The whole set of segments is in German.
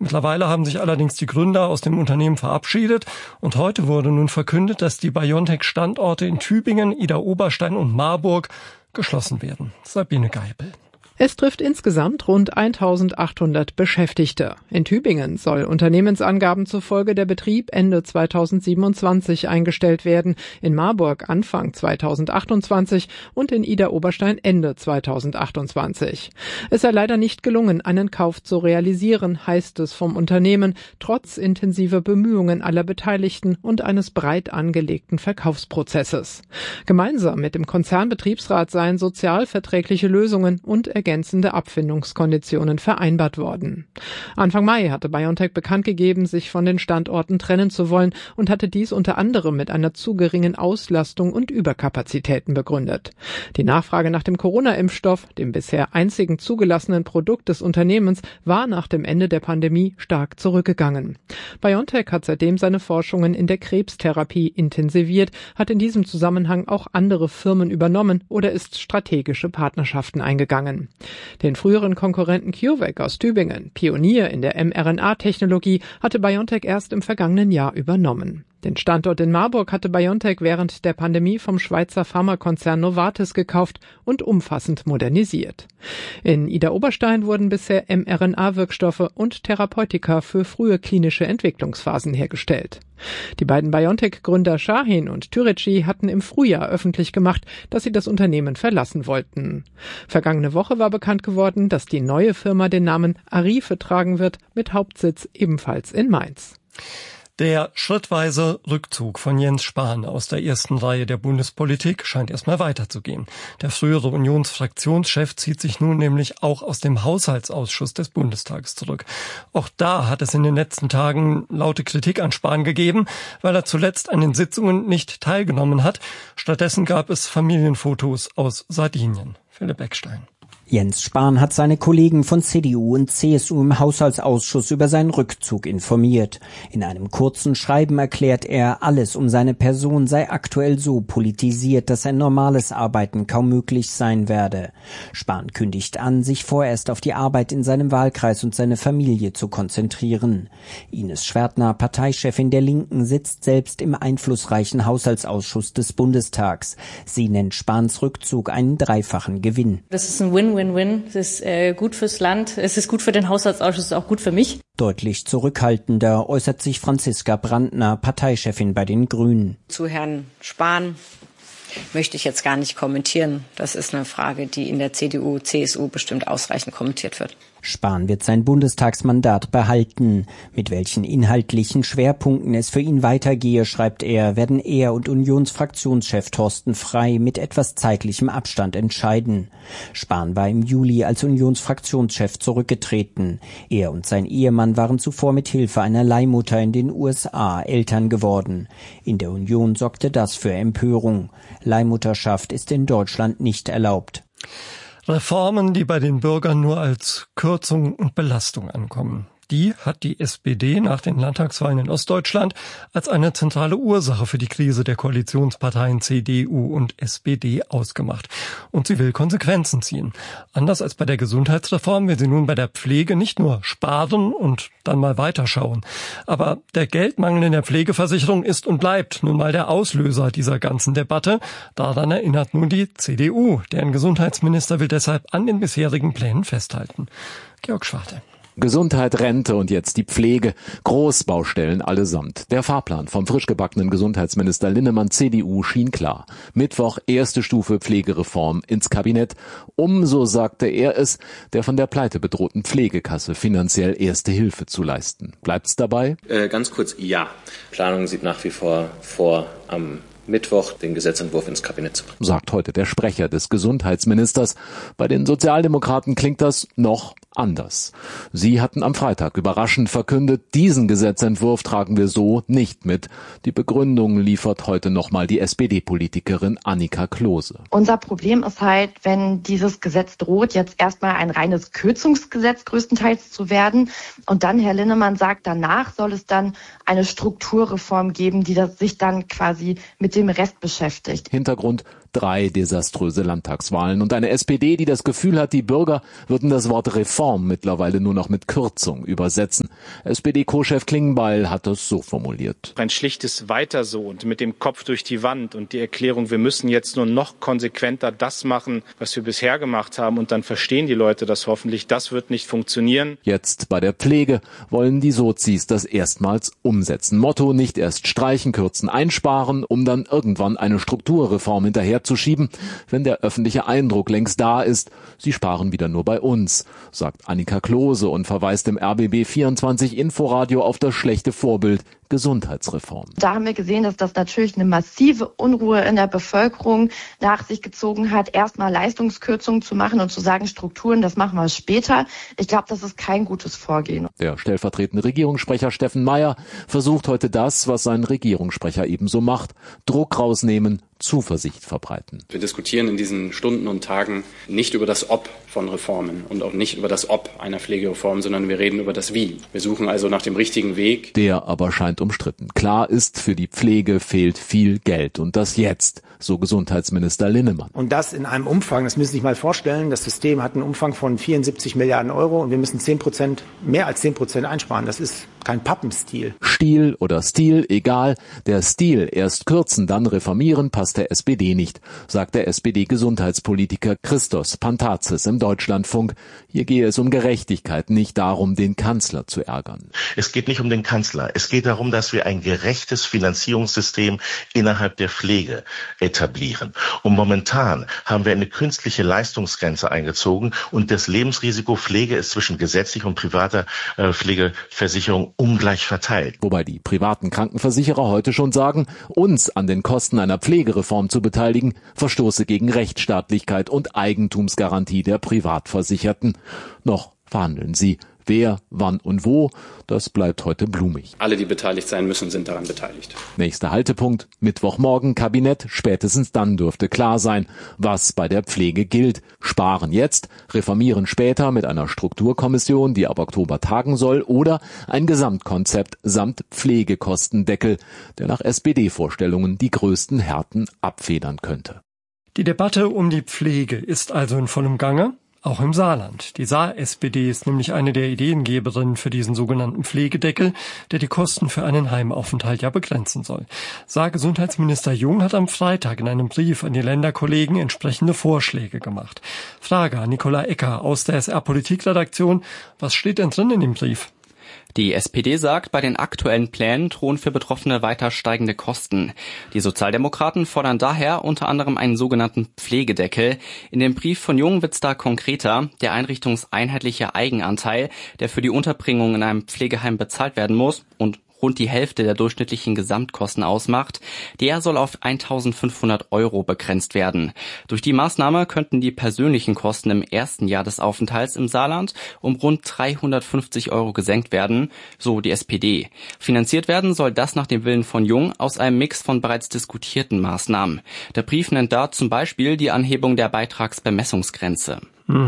Mittlerweile haben sich allerdings die Gründer aus dem Unternehmen verabschiedet und heute wurde nun verkündet, dass die BioNTech-Standorte in Tübingen, Idar-Oberstein und Marburg geschlossen werden. Sabine Geibel. Es trifft insgesamt rund 1.800 Beschäftigte. In Tübingen soll Unternehmensangaben zufolge der Betrieb Ende 2027 eingestellt werden, in Marburg Anfang 2028 und in Idar-Oberstein Ende 2028. Es sei leider nicht gelungen, einen Kauf zu realisieren, heißt es vom Unternehmen, trotz intensiver Bemühungen aller Beteiligten und eines breit angelegten Verkaufsprozesses. Gemeinsam mit dem Konzernbetriebsrat seien sozialverträgliche Lösungen und ergänzende Abfindungskonditionen vereinbart worden. Anfang Mai hatte BioNTech bekannt gegeben, sich von den Standorten trennen zu wollen und hatte dies unter anderem mit einer zu geringen Auslastung und Überkapazitäten begründet. Die Nachfrage nach dem Corona-Impfstoff, dem bisher einzigen zugelassenen Produkt des Unternehmens, war nach dem Ende der Pandemie stark zurückgegangen. BioNTech hat seitdem seine Forschungen in der Krebstherapie intensiviert, hat in diesem Zusammenhang auch andere Firmen übernommen oder ist strategische Partnerschaften eingegangen. Den früheren Konkurrenten CureVac aus Tübingen, Pionier in der mRNA-Technologie, hatte BioNTech erst im vergangenen Jahr übernommen. Den Standort in Marburg hatte BioNTech während der Pandemie vom Schweizer Pharmakonzern Novartis gekauft und umfassend modernisiert. In Idar-Oberstein wurden bisher mRNA-Wirkstoffe und Therapeutika für frühe klinische Entwicklungsphasen hergestellt. Die beiden BioNTech-Gründer Shahin und Türeci hatten im Frühjahr öffentlich gemacht, dass sie das Unternehmen verlassen wollten. Vergangene Woche war bekannt geworden, dass die neue Firma den Namen Arife tragen wird, mit Hauptsitz ebenfalls in Mainz. Der schrittweise Rückzug von Jens Spahn aus der ersten Reihe der Bundespolitik scheint erstmal weiterzugehen. Der frühere Unionsfraktionschef zieht sich nun nämlich auch aus dem Haushaltsausschuss des Bundestages zurück. Auch da hat es in den letzten Tagen laute Kritik an Spahn gegeben, weil er zuletzt an den Sitzungen nicht teilgenommen hat. Stattdessen gab es Familienfotos aus Sardinien. Philipp Eckstein. Jens Spahn hat seine Kollegen von CDU und CSU im Haushaltsausschuss über seinen Rückzug informiert. In einem kurzen Schreiben erklärt er, alles um seine Person sei aktuell so politisiert, dass ein normales Arbeiten kaum möglich sein werde. Spahn kündigt an, sich vorerst auf die Arbeit in seinem Wahlkreis und seine Familie zu konzentrieren. Ines Schwertner, Parteichefin der Linken, sitzt selbst im einflussreichen Haushaltsausschuss des Bundestags. Sie nennt Spahns Rückzug einen dreifachen Gewinn. Das ist ein Win-Win-Win. Es ist gut fürs Land, es ist gut für den Haushaltsausschuss, es ist auch gut für mich. Deutlich zurückhaltender äußert sich Franziska Brandner, Parteichefin bei den Grünen. Zu Herrn Spahn möchte ich jetzt gar nicht kommentieren. Das ist eine Frage, die in der CDU, CSU bestimmt ausreichend kommentiert wird. Spahn wird sein Bundestagsmandat behalten. Mit welchen inhaltlichen Schwerpunkten es für ihn weitergehe, schreibt er, werden er und Unionsfraktionschef Thorsten Frey mit etwas zeitlichem Abstand entscheiden. Spahn war im Juli als Unionsfraktionschef zurückgetreten. Er und sein Ehemann waren zuvor mit Hilfe einer Leihmutter in den USA Eltern geworden. In der Union sorgte das für Empörung. Leihmutterschaft ist in Deutschland nicht erlaubt. Reformen, die bei den Bürgern nur als Kürzung und Belastung ankommen. Die hat die SPD nach den Landtagswahlen in Ostdeutschland als eine zentrale Ursache für die Krise der Koalitionsparteien CDU und SPD ausgemacht. Und sie will Konsequenzen ziehen. Anders als bei der Gesundheitsreform will sie nun bei der Pflege nicht nur sparen und dann mal weiterschauen. Aber der Geldmangel in der Pflegeversicherung ist und bleibt nun mal der Auslöser dieser ganzen Debatte. Daran erinnert nun die CDU. Deren Gesundheitsminister will deshalb an den bisherigen Plänen festhalten. Georg Schwarte. Gesundheit, Rente und jetzt die Pflege. Großbaustellen allesamt. Der Fahrplan vom frisch gebackenen Gesundheitsminister Linnemann CDU schien klar. Mittwoch erste Stufe Pflegereform ins Kabinett. So sagte er es, der von der Pleite bedrohten Pflegekasse finanziell erste Hilfe zu leisten. Bleibt's dabei? Ganz kurz, ja. Planung sieht nach wie vor am Mittwoch den Gesetzentwurf ins Kabinett zu bringen. Sagt heute der Sprecher des Gesundheitsministers. Bei den Sozialdemokraten klingt das noch anders. Sie hatten am Freitag überraschend verkündet, diesen Gesetzentwurf tragen wir so nicht mit. Die Begründung liefert heute nochmal die SPD-Politikerin Annika Klose. Unser Problem ist halt, wenn dieses Gesetz droht, jetzt erstmal ein reines Kürzungsgesetz größtenteils zu werden. Und dann, Herr Linnemann sagt, danach soll es dann eine Strukturreform geben, die sich dann quasi mit dem Rest beschäftigt. Hintergrund: 3 desaströse Landtagswahlen und eine SPD, die das Gefühl hat, die Bürger würden das Wort Reform mittlerweile nur noch mit Kürzung übersetzen. SPD-Co-Chef Klingbeil hat das so formuliert. Ein schlichtes Weiter so und mit dem Kopf durch die Wand und die Erklärung, wir müssen jetzt nur noch konsequenter das machen, was wir bisher gemacht haben, und dann verstehen die Leute das hoffentlich, das wird nicht funktionieren. Jetzt bei der Pflege wollen die Sozis das erstmals umsetzen. Motto: nicht erst streichen, kürzen, einsparen, um dann irgendwann eine Strukturreform hinterherzuschieben, wenn der öffentliche Eindruck längst da ist, sie sparen wieder nur bei uns, sagt Annika Klose und verweist im RBB 24 Inforadio auf das schlechte Vorbild Gesundheitsreform. Da haben wir gesehen, dass das natürlich eine massive Unruhe in der Bevölkerung nach sich gezogen hat, erstmal Leistungskürzungen zu machen und zu sagen, Strukturen, das machen wir später. Ich glaube, das ist kein gutes Vorgehen. Der stellvertretende Regierungssprecher Steffen Mayer versucht heute das, was sein Regierungssprecher ebenso macht: Druck rausnehmen, Zuversicht verbreiten. Wir diskutieren in diesen Stunden und Tagen nicht über das Ob von Reformen und auch nicht über das Ob einer Pflegereform, sondern wir reden über das Wie. Wir suchen also nach dem richtigen Weg. Der aber scheint umstritten. Klar ist, für die Pflege fehlt viel Geld und das jetzt, so Gesundheitsminister Linnemann. Und das in einem Umfang, das müssen Sie sich mal vorstellen, das System hat einen Umfang von 74 Milliarden Euro und wir müssen 10%, mehr als 10% einsparen. Das ist kein Pappenstiel. Stil oder Stil, egal. Der Stil, erst kürzen, dann reformieren, passt der SPD nicht, sagt der SPD-Gesundheitspolitiker Christos Pantazis im Deutschlandfunk. Hier gehe es um Gerechtigkeit, nicht darum, den Kanzler zu ärgern. Es geht nicht um den Kanzler. Es geht darum, dass wir ein gerechtes Finanzierungssystem innerhalb der Pflege etablieren. Und momentan haben wir eine künstliche Leistungsgrenze eingezogen und das Lebensrisiko Pflege ist zwischen gesetzlicher und privater Pflegeversicherung ungleich verteilt. Wobei die privaten Krankenversicherer heute schon sagen, uns an den Kosten einer Pflegereform zu beteiligen, verstoße gegen Rechtsstaatlichkeit und Eigentumsgarantie der Privatversicherten. Noch verhandeln sie. Wer, wann und wo, das bleibt heute blumig. Alle, die beteiligt sein müssen, sind daran beteiligt. Nächster Haltepunkt: Mittwochmorgen Kabinett. Spätestens dann dürfte klar sein, was bei der Pflege gilt. Sparen jetzt, reformieren später mit einer Strukturkommission, die ab Oktober tagen soll, oder ein Gesamtkonzept samt Pflegekostendeckel, der nach SPD-Vorstellungen die größten Härten abfedern könnte. Die Debatte um die Pflege ist also in vollem Gange. Auch im Saarland. Die Saar-SPD ist nämlich eine der Ideengeberinnen für diesen sogenannten Pflegedeckel, der die Kosten für einen Heimaufenthalt ja begrenzen soll. Saar-Gesundheitsminister Jung hat am Freitag in einem Brief an die Länderkollegen entsprechende Vorschläge gemacht. Frage an Nicola Ecker aus der SR-Politikredaktion: Was steht denn drin in dem Brief? Die SPD sagt, bei den aktuellen Plänen drohen für Betroffene weiter steigende Kosten. Die Sozialdemokraten fordern daher unter anderem einen sogenannten Pflegedeckel. In dem Brief von Jung wird's da konkreter: Der einrichtungseinheitliche Eigenanteil, der für die Unterbringung in einem Pflegeheim bezahlt werden muss und rund die Hälfte der durchschnittlichen Gesamtkosten ausmacht, der soll auf 1.500 € begrenzt werden. Durch die Maßnahme könnten die persönlichen Kosten im ersten Jahr des Aufenthalts im Saarland um rund 350 € gesenkt werden, so die SPD. Finanziert werden soll das nach dem Willen von Jung aus einem Mix von bereits diskutierten Maßnahmen. Der Brief nennt da zum Beispiel die Anhebung der Beitragsbemessungsgrenze.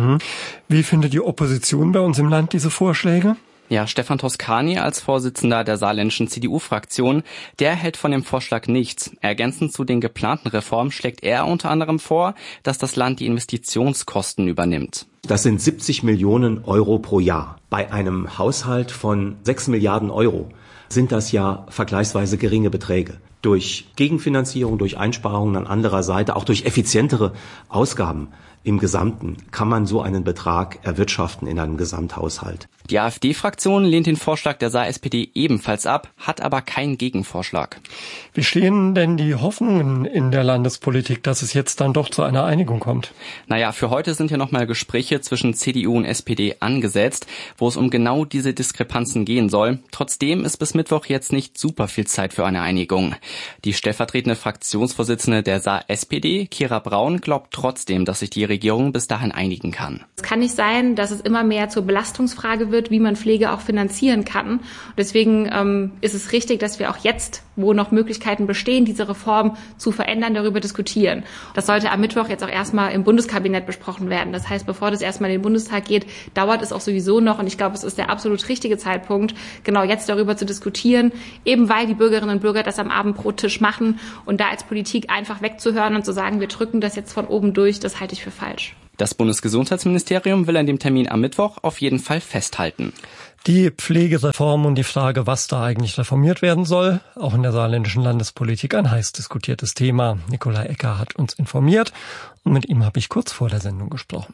Wie findet die Opposition bei uns im Land diese Vorschläge? Ja, Stefan Toscani als Vorsitzender der saarländischen CDU-Fraktion, der hält von dem Vorschlag nichts. Ergänzend zu den geplanten Reformen schlägt er unter anderem vor, dass das Land die Investitionskosten übernimmt. Das sind 70 Millionen € pro Jahr. Bei einem Haushalt von 6 Milliarden € sind das ja vergleichsweise geringe Beträge. Durch Gegenfinanzierung, durch Einsparungen an anderer Seite, auch durch effizientere Ausgaben im Gesamten kann man so einen Betrag erwirtschaften in einem Gesamthaushalt. Die AfD-Fraktion lehnt den Vorschlag der Saar-SPD ebenfalls ab, hat aber keinen Gegenvorschlag. Wie stehen denn die Hoffnungen in der Landespolitik, dass es jetzt dann doch zu einer Einigung kommt? Naja, für heute sind ja nochmal Gespräche zwischen CDU und SPD angesetzt, wo es um genau diese Diskrepanzen gehen soll. Trotzdem ist bis Mittwoch jetzt nicht super viel Zeit für eine Einigung. Die stellvertretende Fraktionsvorsitzende der Saar-SPD, Kira Braun, glaubt trotzdem, dass sich die Regierung bis dahin einigen kann. Es kann nicht sein, dass es immer mehr zur Belastungsfrage wird, wie man Pflege auch finanzieren kann. Deswegen ist es richtig, dass wir auch jetzt wo noch Möglichkeiten bestehen, diese Reform zu verändern, darüber diskutieren. Das sollte am Mittwoch jetzt auch erstmal im Bundeskabinett besprochen werden. Das heißt, bevor das erstmal in den Bundestag geht, dauert es auch sowieso noch. Und ich glaube, es ist der absolut richtige Zeitpunkt, genau jetzt darüber zu diskutieren, eben weil die Bürgerinnen und Bürger das am Abendbrottisch machen. Und da als Politik einfach wegzuhören und zu sagen, wir drücken das jetzt von oben durch, das halte ich für falsch. Das Bundesgesundheitsministerium will an dem Termin am Mittwoch auf jeden Fall festhalten. Die Pflegereform und die Frage, was da eigentlich reformiert werden soll, auch in der saarländischen Landespolitik ein heiß diskutiertes Thema. Nikolai Ecker hat uns informiert und mit ihm habe ich kurz vor der Sendung gesprochen.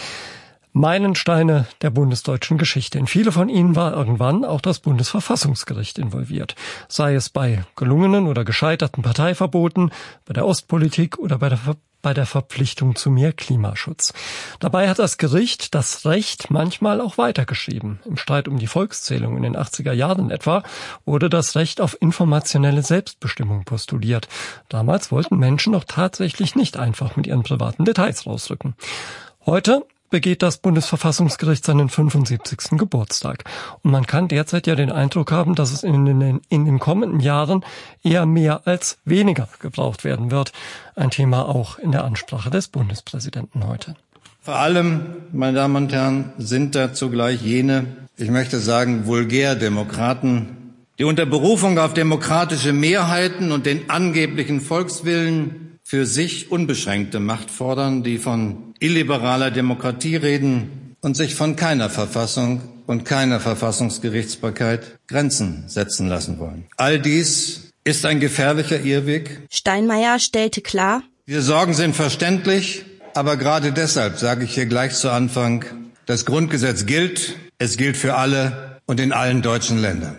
Meilensteine der bundesdeutschen Geschichte. In viele von ihnen war irgendwann auch das Bundesverfassungsgericht involviert. Sei es bei gelungenen oder gescheiterten Parteiverboten, bei der Ostpolitik oder bei der Verpflichtung zu mehr Klimaschutz. Dabei hat das Gericht das Recht manchmal auch weitergeschrieben. Im Streit um die Volkszählung in den 80er Jahren etwa wurde das Recht auf informationelle Selbstbestimmung postuliert. Damals wollten Menschen noch tatsächlich nicht einfach mit ihren privaten Details rausrücken. Heute begeht das Bundesverfassungsgericht seinen 75. Geburtstag. Und man kann derzeit ja den Eindruck haben, dass es in den kommenden Jahren eher mehr als weniger gebraucht werden wird. Ein Thema auch in der Ansprache des Bundespräsidenten heute. Vor allem, meine Damen und Herren, sind da zugleich jene, ich möchte sagen, Vulgärdemokraten, die unter Berufung auf demokratische Mehrheiten und den angeblichen Volkswillen für sich unbeschränkte Macht fordern, die von illiberaler Demokratie reden und sich von keiner Verfassung und keiner Verfassungsgerichtsbarkeit Grenzen setzen lassen wollen. All dies ist ein gefährlicher Irrweg. Steinmeier stellte klar: Die Sorgen sind verständlich, aber gerade deshalb sage ich hier gleich zu Anfang, das Grundgesetz gilt, es gilt für alle und in allen deutschen Ländern.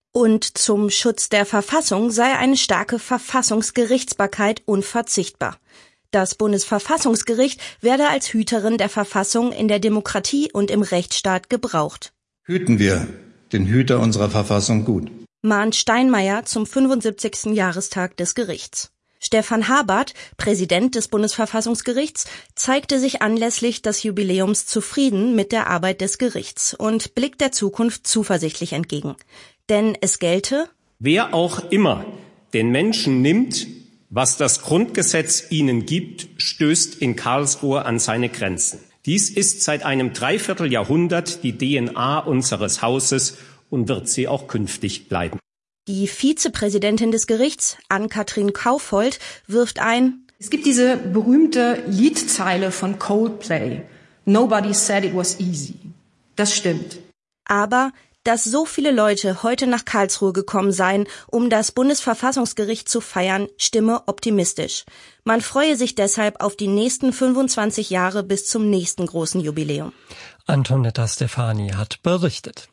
Und zum Schutz der Verfassung sei eine starke Verfassungsgerichtsbarkeit unverzichtbar. Das Bundesverfassungsgericht werde als Hüterin der Verfassung in der Demokratie und im Rechtsstaat gebraucht. Hüten wir den Hüter unserer Verfassung gut. Mahnt Steinmeier zum 75. Jahrestag des Gerichts. Stefan Habert, Präsident des Bundesverfassungsgerichts, zeigte sich anlässlich des Jubiläums zufrieden mit der Arbeit des Gerichts und blickt der Zukunft zuversichtlich entgegen. Denn es gelte: Wer auch immer den Menschen nimmt, was das Grundgesetz ihnen gibt, stößt in Karlsruhe an seine Grenzen. Dies ist seit einem Dreivierteljahrhundert die DNA unseres Hauses und wird sie auch künftig bleiben. Die Vizepräsidentin des Gerichts, Ann-Kathrin Kaufhold, wirft ein: Es gibt diese berühmte Liedzeile von Coldplay. Nobody said it was easy. Das stimmt. Aber dass so viele Leute heute nach Karlsruhe gekommen seien, um das Bundesverfassungsgericht zu feiern, stimme optimistisch. Man freue sich deshalb auf die nächsten 25 Jahre bis zum nächsten großen Jubiläum. Antonetta Stefani hat berichtet.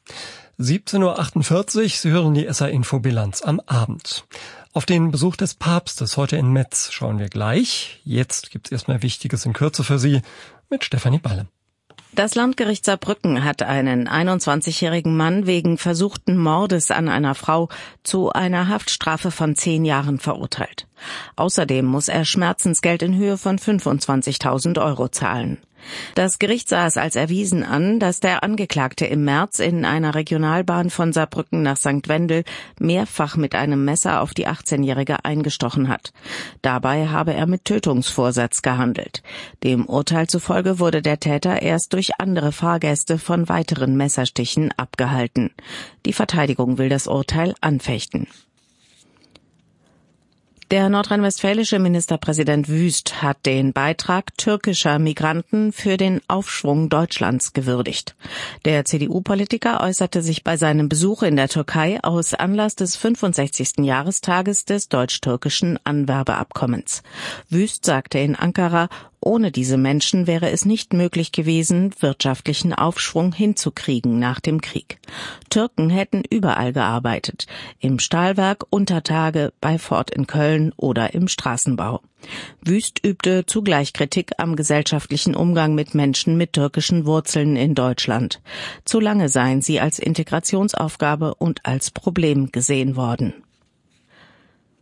17.48 Uhr, Sie hören die SR-Info-Bilanz am Abend. Auf den Besuch des Papstes heute in Metz schauen wir gleich. Jetzt gibt's erstmal Wichtiges in Kürze für Sie mit Stefanie Balle. Das Landgericht Saarbrücken hat einen 21-jährigen Mann wegen versuchten Mordes an einer Frau zu einer Haftstrafe von 10 Jahren verurteilt. Außerdem muss er Schmerzensgeld in Höhe von 25.000 € zahlen. Das Gericht sah es als erwiesen an, dass der Angeklagte im März in einer Regionalbahn von Saarbrücken nach St. Wendel mehrfach mit einem Messer auf die 18-Jährige eingestochen hat. Dabei habe er mit Tötungsvorsatz gehandelt. Dem Urteil zufolge wurde der Täter erst durch andere Fahrgäste von weiteren Messerstichen abgehalten. Die Verteidigung will das Urteil anfechten. Der nordrhein-westfälische Ministerpräsident Wüst hat den Beitrag türkischer Migranten für den Aufschwung Deutschlands gewürdigt. Der CDU-Politiker äußerte sich bei seinem Besuch in der Türkei aus Anlass des 65. Jahrestages des deutsch-türkischen Anwerbeabkommens. Wüst sagte in Ankara, ohne diese Menschen wäre es nicht möglich gewesen, wirtschaftlichen Aufschwung hinzukriegen nach dem Krieg. Türken hätten überall gearbeitet, im Stahlwerk, unter Tage, bei Ford in Köln oder im Straßenbau. Wüst übte zugleich Kritik am gesellschaftlichen Umgang mit Menschen mit türkischen Wurzeln in Deutschland. Zu lange seien sie als Integrationsaufgabe und als Problem gesehen worden.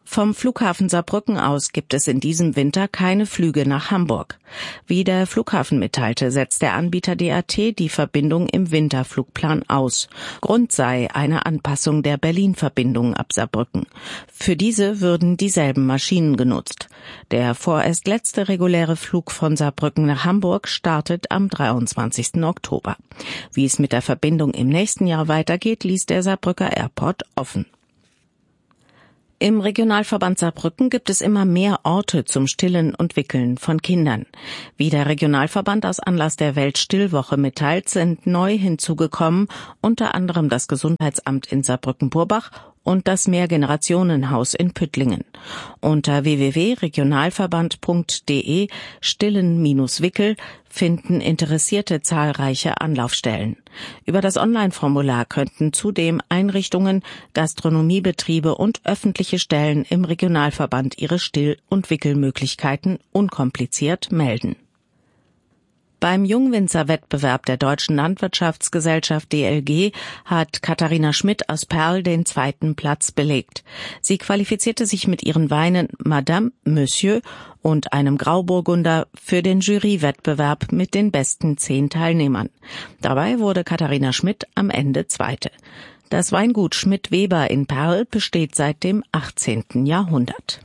Vom Flughafen Saarbrücken aus gibt es in diesem Winter keine Flüge nach Hamburg. Wie der Flughafen mitteilte, setzt der Anbieter DAT die Verbindung im Winterflugplan aus. Grund sei eine Anpassung der Berlin-Verbindung ab Saarbrücken. Für diese würden dieselben Maschinen genutzt. Der vorerst letzte reguläre Flug von Saarbrücken nach Hamburg startet am 23. Oktober. Wie es mit der Verbindung im nächsten Jahr weitergeht, ließ der Saarbrücker Airport offen. Im Regionalverband Saarbrücken gibt es immer mehr Orte zum Stillen und Wickeln von Kindern. Wie der Regionalverband aus Anlass der Weltstillwoche mitteilt, sind neu hinzugekommen unter anderem das Gesundheitsamt in Saarbrücken-Burbach und das Mehrgenerationenhaus in Püttlingen. Unter www.regionalverband.de Stillen-Wickel finden Interessierte zahlreiche Anlaufstellen. Über das Online-Formular könnten zudem Einrichtungen, Gastronomiebetriebe und öffentliche Stellen im Regionalverband ihre Still- und Wickelmöglichkeiten unkompliziert melden. Beim Jungwinzer-Wettbewerb der Deutschen Landwirtschaftsgesellschaft DLG hat Katharina Schmidt aus Perl den 2. Platz belegt. Sie qualifizierte sich mit ihren Weinen Madame, Monsieur und einem Grauburgunder für den Jurywettbewerb mit den besten 10 Teilnehmern. Dabei wurde Katharina Schmidt am Ende Zweite. Das Weingut Schmidt-Weber in Perl besteht seit dem 18. Jahrhundert.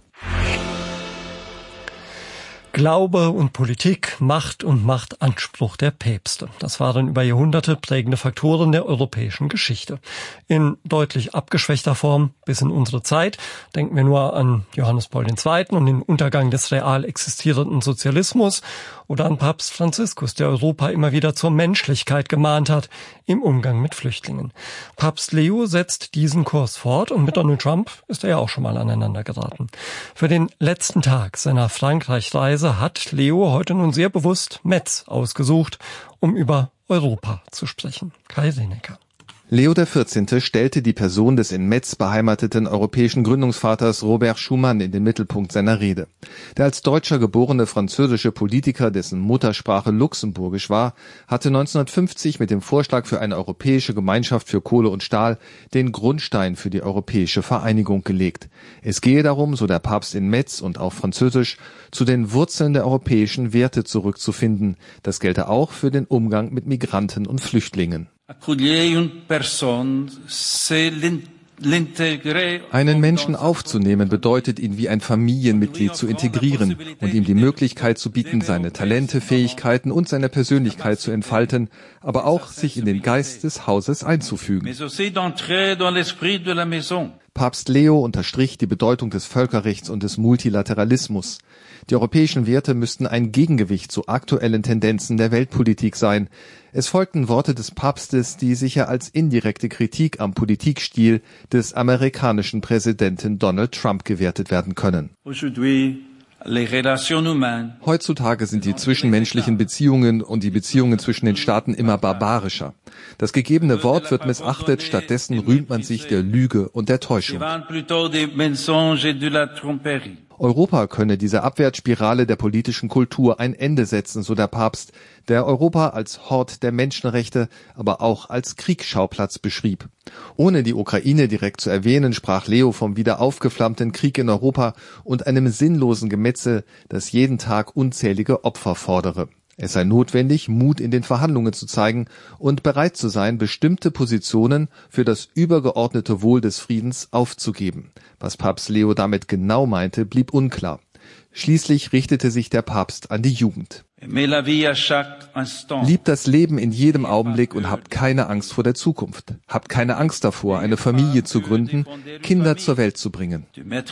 Glaube und Politik, Macht und Machtanspruch der Päpste. Das waren über Jahrhunderte prägende Faktoren der europäischen Geschichte. In deutlich abgeschwächter Form bis in unsere Zeit. Denken wir nur an Johannes Paul II. Und den Untergang des real existierenden Sozialismus oder an Papst Franziskus, der Europa immer wieder zur Menschlichkeit gemahnt hat im Umgang mit Flüchtlingen. Papst Leo setzt diesen Kurs fort und mit Donald Trump ist er ja auch schon mal aneinander geraten. Für den letzten Tag seiner Frankreich-Reise hat Leo heute nun sehr bewusst Metz ausgesucht, um über Europa zu sprechen. Kai Seneca. Leo XIV. Stellte die Person des in Metz beheimateten europäischen Gründungsvaters Robert Schuman in den Mittelpunkt seiner Rede. Der als Deutscher geborene französische Politiker, dessen Muttersprache Luxemburgisch war, hatte 1950 mit dem Vorschlag für eine europäische Gemeinschaft für Kohle und Stahl den Grundstein für die europäische Vereinigung gelegt. Es gehe darum, so der Papst in Metz und auf Französisch, zu den Wurzeln der europäischen Werte zurückzufinden. Das gelte auch für den Umgang mit Migranten und Flüchtlingen. Einen Menschen aufzunehmen bedeutet, ihn wie ein Familienmitglied zu integrieren und ihm die Möglichkeit zu bieten, seine Talente, Fähigkeiten und seine Persönlichkeit zu entfalten, aber auch sich in den Geist des Hauses einzufügen. Papst Leo unterstrich die Bedeutung des Völkerrechts und des Multilateralismus. Die europäischen Werte müssten ein Gegengewicht zu aktuellen Tendenzen der Weltpolitik sein. Es folgten Worte des Papstes, die sicher als indirekte Kritik am Politikstil des amerikanischen Präsidenten Donald Trump gewertet werden können. Heutzutage sind die zwischenmenschlichen Beziehungen und die Beziehungen zwischen den Staaten immer barbarischer. Das gegebene Wort wird missachtet, stattdessen rühmt man sich der Lüge und der Täuschung. Europa könne dieser Abwärtsspirale der politischen Kultur ein Ende setzen, so der Papst, der Europa als Hort der Menschenrechte, aber auch als Kriegsschauplatz beschrieb. Ohne die Ukraine direkt zu erwähnen, sprach Leo vom wieder aufgeflammten Krieg in Europa und einem sinnlosen Gemetzel, das jeden Tag unzählige Opfer fordere. Es sei notwendig, Mut in den Verhandlungen zu zeigen und bereit zu sein, bestimmte Positionen für das übergeordnete Wohl des Friedens aufzugeben. Was Papst Leo damit genau meinte, blieb unklar. Schließlich richtete sich der Papst an die Jugend. Liebt das Leben in jedem Augenblick und habt keine Angst vor der Zukunft. Habt keine Angst davor, eine Familie zu gründen, Kinder zur Welt zu bringen.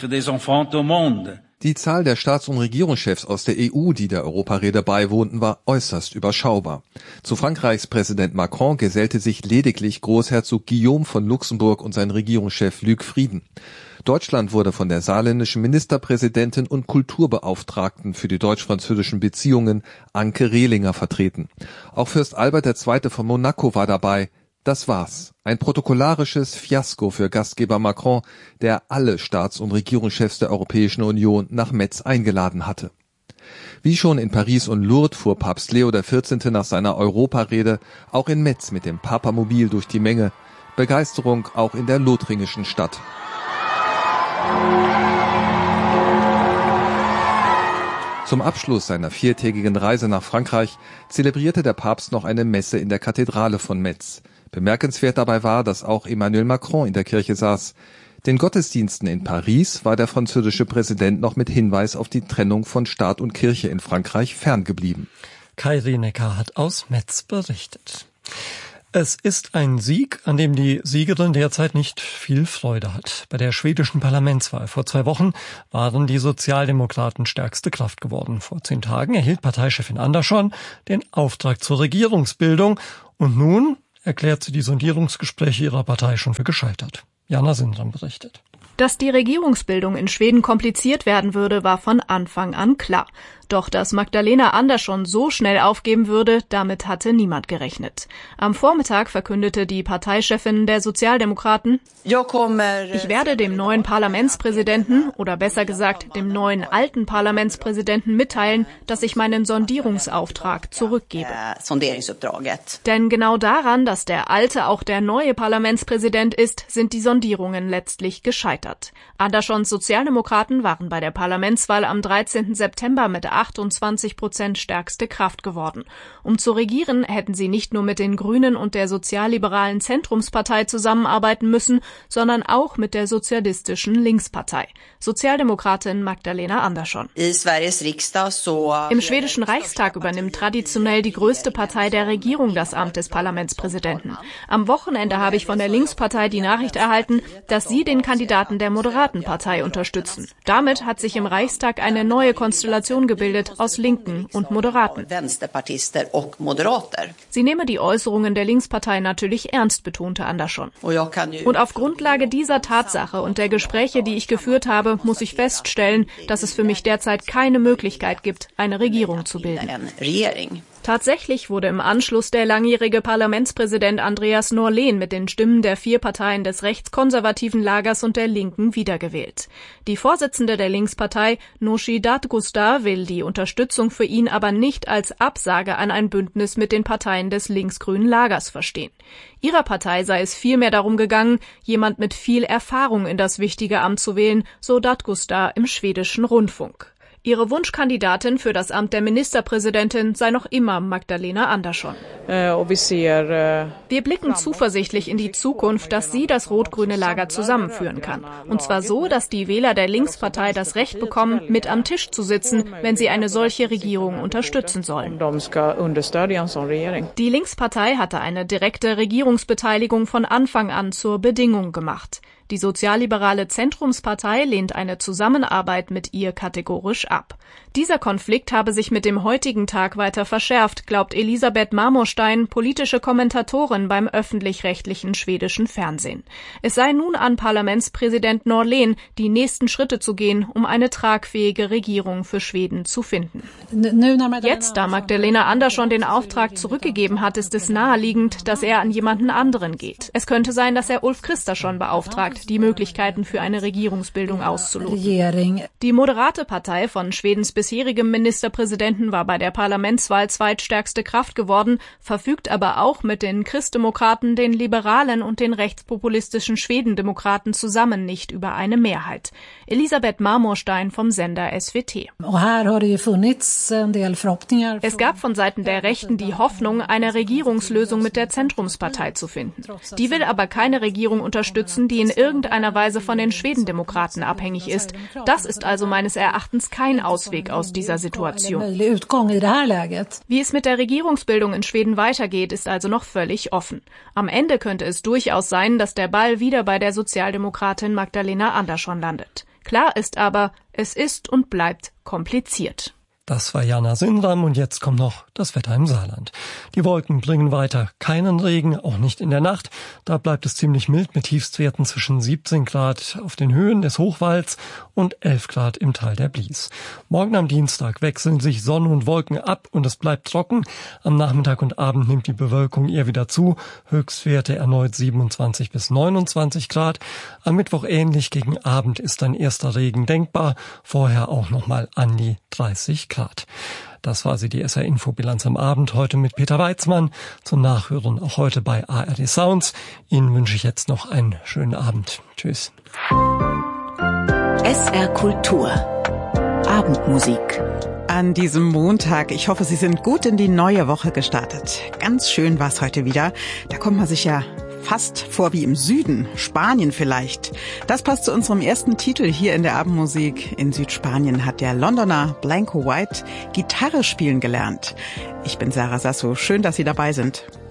Die Zahl der Staats- und Regierungschefs aus der EU, die der Europarede beiwohnten, war äußerst überschaubar. Zu Frankreichs Präsident Macron gesellte sich lediglich Großherzog Guillaume von Luxemburg und sein Regierungschef Luc Frieden. Deutschland wurde von der saarländischen Ministerpräsidentin und Kulturbeauftragten für die deutsch-französischen Beziehungen Anke Rehlinger vertreten. Auch Fürst Albert II. Von Monaco war dabei. Das war's. Ein protokollarisches Fiasko für Gastgeber Macron, der alle Staats- und Regierungschefs der Europäischen Union nach Metz eingeladen hatte. Wie schon in Paris und Lourdes fuhr Papst Leo XIV. Nach seiner Europarede auch in Metz mit dem Papamobil durch die Menge. Begeisterung auch in der lothringischen Stadt. Zum Abschluss seiner 4-tägigen Reise nach Frankreich zelebrierte der Papst noch eine Messe in der Kathedrale von Metz. Bemerkenswert dabei war, dass auch Emmanuel Macron in der Kirche saß. Den Gottesdiensten in Paris war der französische Präsident noch mit Hinweis auf die Trennung von Staat und Kirche in Frankreich ferngeblieben. Kai Rinecker hat aus Metz berichtet. Es ist ein Sieg, an dem die Siegerin derzeit nicht viel Freude hat. Bei der schwedischen Parlamentswahl vor 2 Wochen waren die Sozialdemokraten stärkste Kraft geworden. Vor 10 Tagen erhielt Parteichefin Andersson den Auftrag zur Regierungsbildung und nun erklärt sie die Sondierungsgespräche ihrer Partei schon für gescheitert. Jana Sindram berichtet. Dass die Regierungsbildung in Schweden kompliziert werden würde, war von Anfang an klar. Doch dass Magdalena Andersson so schnell aufgeben würde, damit hatte niemand gerechnet. Am Vormittag verkündete die Parteichefin der Sozialdemokraten: Ich werde dem neuen Parlamentspräsidenten, oder besser gesagt dem neuen alten Parlamentspräsidenten mitteilen, dass ich meinen Sondierungsauftrag zurückgebe. Denn genau daran, dass der alte auch der neue Parlamentspräsident ist, sind die Sondierungen letztlich gescheitert. Anderssons Sozialdemokraten waren bei der Parlamentswahl am 13. September mit 28% stärkste Kraft geworden. Um zu regieren, hätten sie nicht nur mit den Grünen und der sozialliberalen Zentrumspartei zusammenarbeiten müssen, sondern auch mit der sozialistischen Linkspartei. Sozialdemokratin Magdalena Andersson. Im schwedischen Reichstag übernimmt traditionell die größte Partei der Regierung das Amt des Parlamentspräsidenten. Am Wochenende habe ich von der Linkspartei die Nachricht erhalten, dass sie den Kandidaten der Moderatenpartei unterstützen. Damit hat sich im Reichstag eine neue Konstellation gebildet aus Linken und Moderaten. Sie nehme die Äußerungen der Linkspartei natürlich ernst, betonte Andersson. Und auf Grundlage dieser Tatsache und der Gespräche, die ich geführt habe, muss ich feststellen, dass es für mich derzeit keine Möglichkeit gibt, eine Regierung zu bilden. Tatsächlich wurde im Anschluss der langjährige Parlamentspräsident Andreas Norlén mit den Stimmen der 4 Parteien des rechtskonservativen Lagers und der Linken wiedergewählt. Die Vorsitzende der Linkspartei, Nooshi Dadgostar, will die Unterstützung für ihn aber nicht als Absage an ein Bündnis mit den Parteien des linksgrünen Lagers verstehen. Ihrer Partei sei es vielmehr darum gegangen, jemand mit viel Erfahrung in das wichtige Amt zu wählen, so Dadgostar im schwedischen Rundfunk. Ihre Wunschkandidatin für das Amt der Ministerpräsidentin sei noch immer Magdalena Andersson. Wir blicken zuversichtlich in die Zukunft, dass sie das rot-grüne Lager zusammenführen kann. Und zwar so, dass die Wähler der Linkspartei das Recht bekommen, mit am Tisch zu sitzen, wenn sie eine solche Regierung unterstützen sollen. Die Linkspartei hatte eine direkte Regierungsbeteiligung von Anfang an zur Bedingung gemacht. Die sozialliberale Zentrumspartei lehnt eine Zusammenarbeit mit ihr kategorisch ab. Dieser Konflikt habe sich mit dem heutigen Tag weiter verschärft, glaubt Elisabeth Marmorstein, politische Kommentatorin beim öffentlich-rechtlichen schwedischen Fernsehen. Es sei nun an Parlamentspräsident Norlén, die nächsten Schritte zu gehen, um eine tragfähige Regierung für Schweden zu finden. Jetzt, da Magdalena Andersson den Auftrag zurückgegeben hat, ist es naheliegend, dass er an jemanden anderen geht. Es könnte sein, dass er Ulf Kristersson beauftragt, die Möglichkeiten für eine Regierungsbildung auszuloten. Die Moderate Partei von Schwedens bisherigem Ministerpräsidenten war bei der Parlamentswahl zweitstärkste Kraft geworden, verfügt aber auch mit den Christdemokraten, den Liberalen und den rechtspopulistischen Schwedendemokraten zusammen nicht über eine Mehrheit. Elisabeth Marmorstein vom Sender SWT. Es gab von Seiten der Rechten die Hoffnung, eine Regierungslösung mit der Zentrumspartei zu finden. Die will aber keine Regierung unterstützen, die in irgendeiner Weise von den Schwedendemokraten abhängig ist. Das ist also meines Erachtens kein Ausweg aus dieser Situation. Wie es mit der Regierungsbildung in Schweden weitergeht, ist also noch völlig offen. Am Ende könnte es durchaus sein, dass der Ball wieder bei der Sozialdemokratin Magdalena Andersson landet. Klar ist aber, es ist und bleibt kompliziert. Das war Jana Sindram und jetzt kommt noch das Wetter im Saarland. Die Wolken bringen weiter keinen Regen, auch nicht in der Nacht. Da bleibt es ziemlich mild mit Tiefstwerten zwischen 17 Grad auf den Höhen des Hochwalds und 11 Grad im Tal der Blies. Morgen am Dienstag wechseln sich Sonne und Wolken ab und es bleibt trocken. Am Nachmittag und Abend nimmt die Bewölkung eher wieder zu. Höchstwerte erneut 27 bis 29 Grad. Am Mittwoch ähnlich, gegen Abend ist ein erster Regen denkbar. Vorher auch nochmal an die 30 Grad. Das war sie, die SR-Info-Bilanz am Abend, heute mit Peter Weizmann. Zum Nachhören auch heute bei ARD Sounds. Ihnen wünsche ich jetzt noch einen schönen Abend. Tschüss. SR Kultur Abendmusik. An diesem Montag. Ich hoffe, Sie sind gut in die neue Woche gestartet. Ganz schön war es heute wieder. Da kommt man sich ja fast vor wie im Süden, Spanien vielleicht. Das passt zu unserem ersten Titel hier in der Abendmusik. In Südspanien hat der Londoner Blanco White Gitarre spielen gelernt. Ich bin Sarah Sasso. Schön, dass Sie dabei sind.